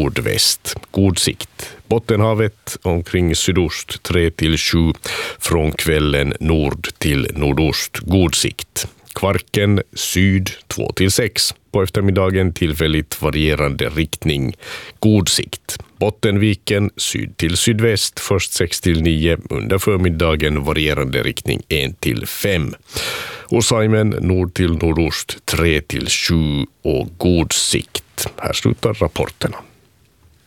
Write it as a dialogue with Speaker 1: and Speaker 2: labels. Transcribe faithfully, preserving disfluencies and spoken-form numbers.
Speaker 1: nordväst. God sikt. Bottenhavet omkring sydost tre till sju. Från kvällen nord till nordost. God sikt. Kvarken syd två till sex. På eftermiddagen tillfälligt varierande riktning. God sikt. Bottenviken syd till sydväst först sex till nio. Under förmiddagen varierande riktning ett till fem. Och Saimen nord till nordost tre till sju och god sikt. Här slutar rapporterna.